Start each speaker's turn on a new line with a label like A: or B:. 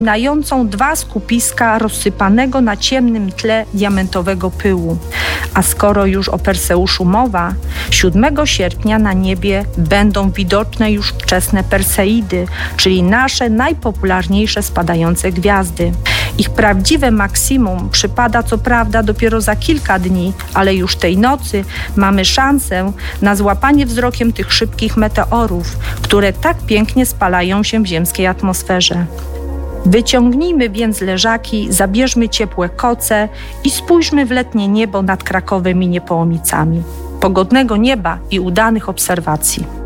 A: przypominającą dwa skupiska rozsypanego na ciemnym tle diamentowego pyłu. A skoro już o Perseuszu mowa, 7 sierpnia na niebie będą widoczne już wczesne Perseidy, czyli nasze najpopularniejsze spadające gwiazdy. Ich prawdziwe maksimum przypada co prawda dopiero za kilka dni, ale już tej nocy mamy szansę na złapanie wzrokiem tych szybkich meteorów, które tak pięknie spalają się w ziemskiej atmosferze. Wyciągnijmy więc leżaki, zabierzmy ciepłe koce i spójrzmy w letnie niebo nad Krakowem i Niepołomicami. Pogodnego nieba i udanych obserwacji.